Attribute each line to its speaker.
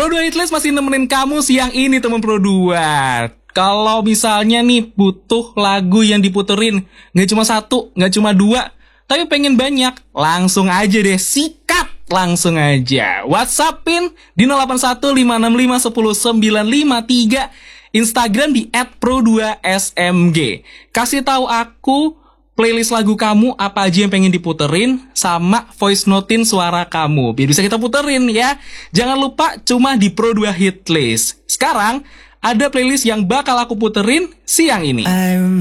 Speaker 1: Pro 2 Hitlist masih nemenin kamu siang ini teman Pro 2. Kalau misalnya nih butuh lagu yang diputerin, nggak cuma satu, nggak cuma dua, tapi pengen banyak, langsung aja deh, sikat langsung aja. WhatsAppin di 0815651053, Instagram di @pro2smg. Kasih tahu aku playlist lagu kamu apa aja yang pengen diputerin, sama voice notein suara kamu biar bisa kita puterin ya. Jangan lupa cuma di Pro 2 Hitlist. Sekarang ada playlist yang bakal aku puterin siang ini.